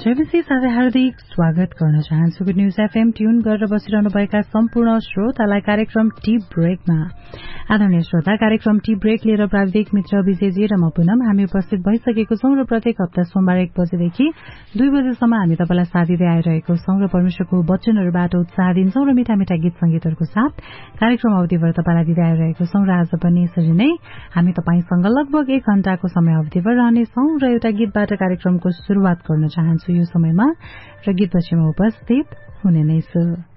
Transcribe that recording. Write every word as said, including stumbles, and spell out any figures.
चौबिसी साथै हार्दिक स्वागत गर्न चाहन्छु। गुड न्यूज एफएम ट्यून गरेर बसिरहनुभएका सम्पूर्ण श्रोतालाई कार्यक्रम टी ब्रेकमा। आदरणीय श्रोता, कार्यक्रम टी ब्रेक लिएर प्राविधिक मित्र विजयजी र म पुनम हामी उपस्थित भइसकेको छौं र प्रत्येक हप्ता सोमबार एक बजेदेखि दुई बजेसम्म हामी तपाईलाई साथ दिँदै आइरहेको छौं र परमेश्वरको वचनहरूबाट उत्साह दिन्छौं र मिठा मिठा गीत संगीतहरूको साथ कार्यक्रम अवधिभर तपाईलाई दिँदै आइरहेको छौं र आज पनि यसरी नै हामी तपाईसँग लगभग एक घण्टाको समय अवधिभर रहनेछौं र एउटा गीतबाट कार्यक्रमको शुरूआत गर्न चाहन्छु यो समयमा र गीतपछि म उपस्थित हुने नै छु।